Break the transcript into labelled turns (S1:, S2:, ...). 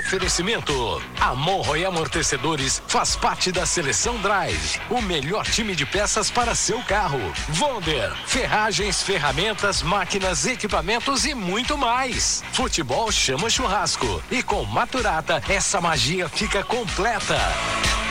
S1: Oferecimento. A Monroe Amortecedores faz parte da Seleção Drive, o melhor time de peças para seu carro. Wonder, ferragens, ferramentas, máquinas, equipamentos e muito mais. Futebol chama churrasco e com Maturata essa magia fica completa.